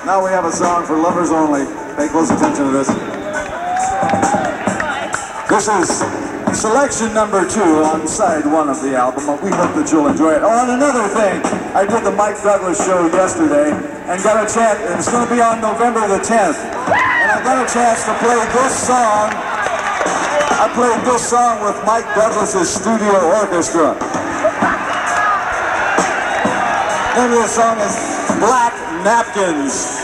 Now we have a song for lovers only. Pay close attention to this. This is selection number 2 on side 1 of the album. We hope that you'll enjoy it. Oh, and another thing, I did the Mike Douglas show yesterday and got a chance, and it's going to be on November the 10th. And I got a chance to play this song. I played this song with Mike Douglas's studio orchestra. The name of the song is Black Napkins.